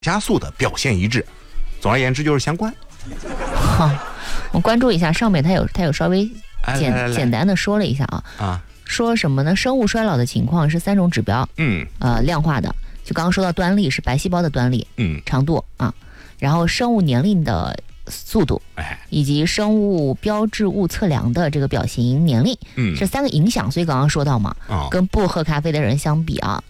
加速的表现一致。总而言之就是相关。 好，我关注一下上面他有稍微简单的说了一下啊，说什么呢？生物衰老的情况是3种指标，量化的。就刚刚说到端粒是白细胞的端粒，长度啊，然后生物年龄的速度，以及生物标志物测量的这个表型年龄，这3个影响。所以刚刚说到嘛，跟不喝咖啡的人相比啊，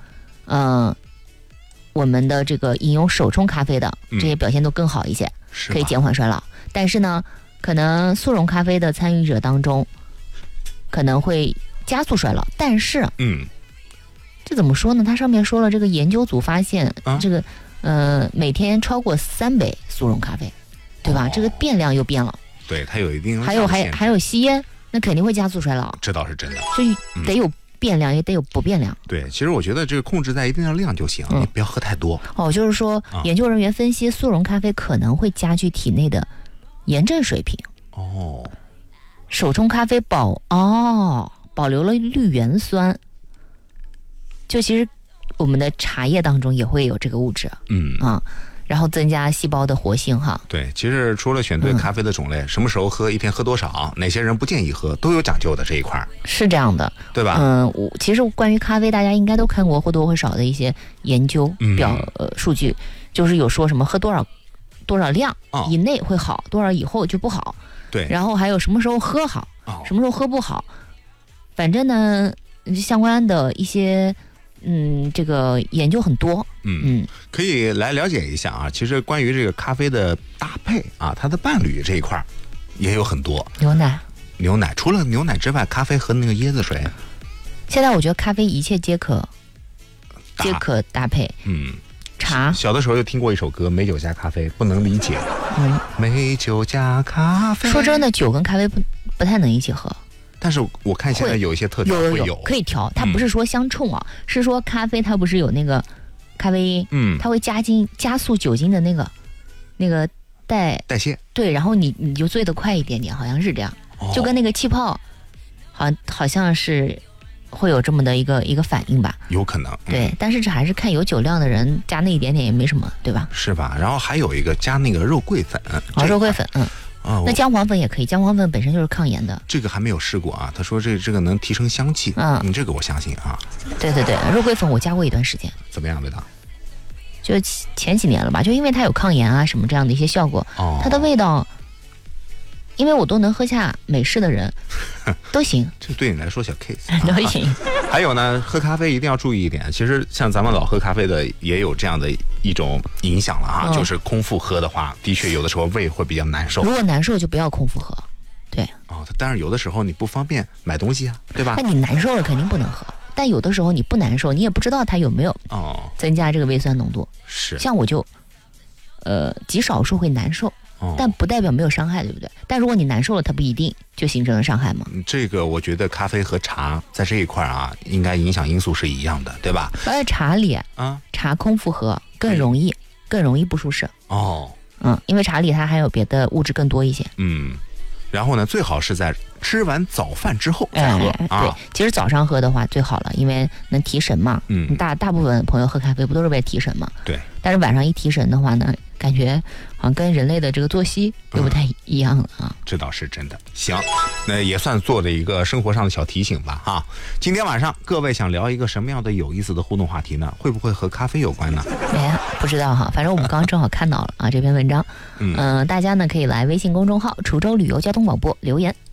我们的这个饮用手冲咖啡的这些表现都更好一些，可以减缓衰老。但是呢，可能速溶咖啡的参与者当中可能会加速衰老。但是这怎么说呢？它上面说了，这个研究组发现，这个每天超过3杯速溶咖啡，对吧？这个变量又变了。 对，它有一定的还有吸烟，那肯定会加速衰老。 这倒是真的， 所以得有变量，也得有不变量。 对，其实我觉得这个控制在一定的量就行，你不要喝太多。 就是说，研究人员分析速溶咖啡可能会加剧体内的炎症水平。手冲咖啡保留了绿原酸。就其实我们的茶叶当中也会有这个物质，然后增加细胞的活性哈。 对，其实除了选对咖啡的种类，什么时候喝，一天喝多少，哪些人不建议喝，都有讲究的这一块。 是这样的， 对吧？ 其实关于咖啡，大家应该都看过或多或少的一些研究数据，就是有说什么喝多少量以内会好，多少以后就不好。 对， 然后还有什么时候喝好，什么时候喝不好。反正呢，相关的一些这个研究很多， 可以来了解一下啊。其实关于这个咖啡的搭配啊，它的伴侣这一块也有很多。牛奶，除了牛奶之外，咖啡和那个椰子水。 现在我觉得咖啡一切皆可搭配。茶。 小的时候就听过一首歌《美酒加咖啡》，不能理解。美酒加咖啡。 说真的，酒跟咖啡不太能一起喝。 但是我看现在有一些特调会有可以调，它不是说相冲啊，是说咖啡它不是有那个咖啡因，它会加速酒精的那个代谢， 对，然后你就醉得快一点点，好像是这样，就跟那个气泡，好像是会有这么的一个反应吧， 有可能， 对，但是这还是看有酒量的人加那一点点也没什么，对吧？ 是吧？然后还有一个加那个肉桂粉， 肉桂粉，那姜黄粉也可以，姜黄粉本身就是抗炎的。 这个还没有试过啊，他说这个能提升香气，这个我相信啊。 对，肉桂粉我加过一段时间。 怎么样味道？ 就前几年了吧，就因为它有抗炎啊什么这样的一些效果，它的味道，因为我都能喝下美式的人都行。 这对你来说小 case 都行。 还有呢，喝咖啡一定要注意一点，其实像咱们老喝咖啡的也有这样的一种影响了哈，就是空腹喝的话，的确有的时候胃会比较难受。 如果难受就不要空腹喝。对。 但是有的时候你不方便买东西啊，对吧？ 那你难受了肯定不能喝，但有的时候你不难受，你也不知道它有没有增加这个胃酸浓度。 是。 像我就极少数会难受。但不代表没有伤害，对不对？但如果你难受了，它不一定就形成了伤害嘛。 这个我觉得咖啡和茶在这一块啊，应该影响因素是一样的，对吧？ 在茶里茶空腹喝更容易不舒适。因为茶里它还有别的物质更多一些。 然后呢，最好是在吃完早饭之后再喝对，其实早上喝的话最好了，因为能提神嘛。大部分朋友喝咖啡不都是为了提神嘛？ 对。 但是晚上一提神的话呢，感觉好像跟人类的这个作息又不太一样了啊。 这倒是真的。行，那也算做的一个生活上的小提醒吧哈。今天晚上各位想聊一个什么样的有意思的互动话题呢？会不会和咖啡有关呢？ 不知道哈，反正我们刚刚正好看到了啊这篇文章。大家呢可以来微信公众号滁州旅游交通广播留言。